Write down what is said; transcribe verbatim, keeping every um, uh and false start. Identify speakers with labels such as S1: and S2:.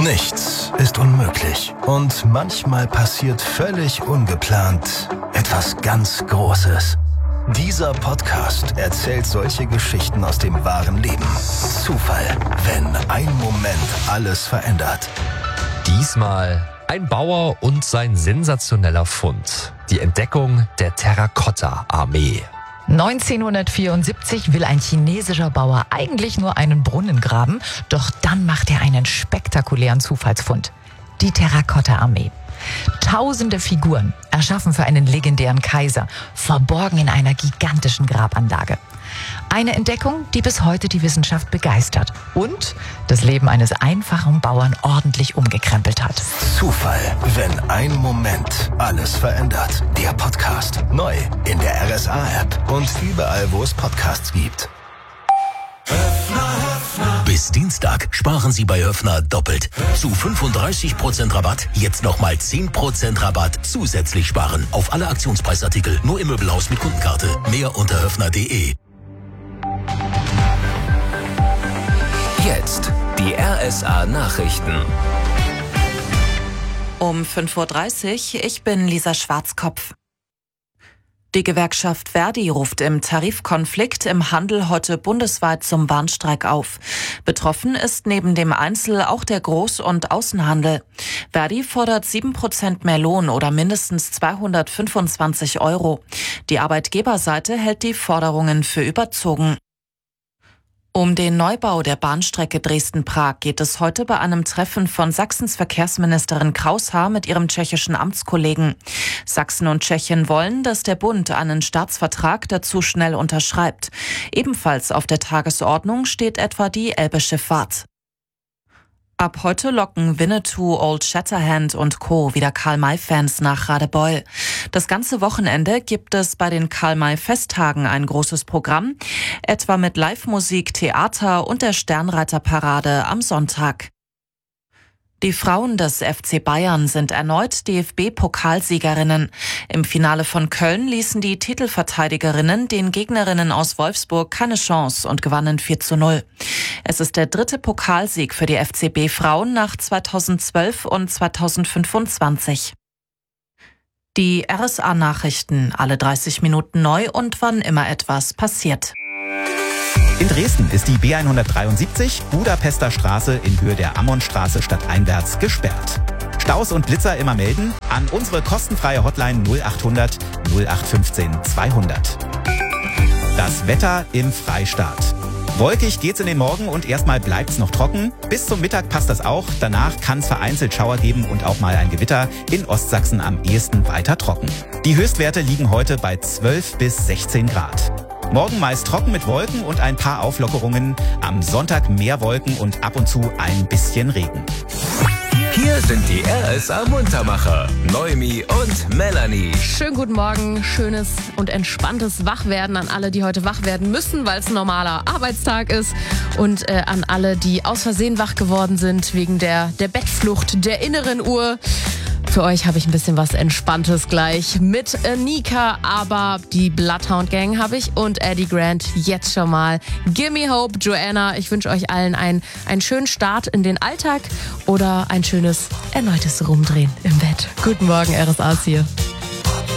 S1: Nichts ist unmöglich. Und manchmal passiert völlig ungeplant etwas ganz Großes. Dieser Podcast erzählt solche Geschichten aus dem wahren Leben. Zufall, wenn ein Moment alles verändert.
S2: Diesmal ein Bauer und sein sensationeller Fund. Die Entdeckung der Terrakotta-Armee.
S3: neunzehnhundertvierundsiebzig will ein chinesischer Bauer eigentlich nur einen Brunnen graben, doch dann macht er einen spektakulären Zufallsfund. Die Terrakotta-Armee. Tausende Figuren, erschaffen für einen legendären Kaiser, verborgen in einer gigantischen Grabanlage. Eine Entdeckung, die bis heute die Wissenschaft begeistert und das Leben eines einfachen Bauern ordentlich umgekrempelt hat.
S1: Zufall, wenn ein Moment alles verändert. Der Podcast. Neu in der R S A-App und überall, wo es Podcasts gibt.
S4: Bis Dienstag sparen Sie bei Höffner doppelt. Zu fünfunddreißig Prozent Rabatt, jetzt nochmal zehn Prozent Rabatt zusätzlich sparen. Auf alle Aktionspreisartikel, nur im Möbelhaus mit Kundenkarte. Mehr unter höffner punkt de. Jetzt die R S A-Nachrichten.
S5: Um fünf Uhr dreißig, ich bin Lisa Schwarzkopf. Die Gewerkschaft Verdi ruft im Tarifkonflikt im Handel heute bundesweit zum Warnstreik auf. Betroffen ist neben dem Einzel- auch der Groß- und Außenhandel. Verdi fordert sieben Prozent mehr Lohn oder mindestens zweihundertfünfundzwanzig Euro. Die Arbeitgeberseite hält die Forderungen für überzogen. Um den Neubau der Bahnstrecke Dresden-Prag geht es heute bei einem Treffen von Sachsens Verkehrsministerin Kraushaar mit ihrem tschechischen Amtskollegen. Sachsen und Tschechien wollen, dass der Bund einen Staatsvertrag dazu schnell unterschreibt. Ebenfalls auf der Tagesordnung steht etwa die Elbe-Schifffahrt. Ab heute locken Winnetou, Old Shatterhand und Co. wieder Karl-May-Fans nach Radebeul. Das ganze Wochenende gibt es bei den Karl-May-Festtagen ein großes Programm, etwa mit Live-Musik, Theater und der Sternreiterparade am Sonntag. Die Frauen des F C Bayern sind erneut D F B-Pokalsiegerinnen. Im Finale von Köln ließen die Titelverteidigerinnen den Gegnerinnen aus Wolfsburg keine Chance und gewannen vier zu null. Es ist der dritte Pokalsieg für die F C B-Frauen nach zweitausendzwölf und zweitausendfünfundzwanzig. Die R S A-Nachrichten, alle dreißig Minuten neu und wann immer etwas passiert.
S6: In Dresden ist die B hundertdreiundsiebzig Budapester Straße in Höhe der Ammonstraße stadteinwärts gesperrt. Staus und Blitzer immer melden an unsere kostenfreie Hotline null achthundert null acht fünfzehn zweihundert. Das Wetter im Freistaat. Wolkig geht's in den Morgen und erstmal bleibt's noch trocken. Bis zum Mittag passt das auch. Danach kann es vereinzelt Schauer geben und auch mal ein Gewitter. In Ostsachsen am ehesten weiter trocken. Die Höchstwerte liegen heute bei zwölf bis sechzehn Grad. Morgen meist trocken mit Wolken und ein paar Auflockerungen. Am Sonntag mehr Wolken und ab und zu ein bisschen Regen.
S4: Hier sind die R S A-Muntermacher, Noemi und Melanie.
S7: Schönen guten Morgen, schönes und entspanntes Wachwerden an alle, die heute wach werden müssen, weil es ein normaler Arbeitstag ist. Und äh, an alle, die aus Versehen wach geworden sind wegen der, der Bettflucht, der inneren Uhr. Für euch habe ich ein bisschen was Entspanntes gleich mit Nika, aber die Bloodhound Gang habe ich und Eddie Grant jetzt schon mal. Gimme Hope, Joanna. Ich wünsche euch allen einen, einen schönen Start in den Alltag oder ein schönes erneutes Rumdrehen im Bett. Guten Morgen, R S A hier.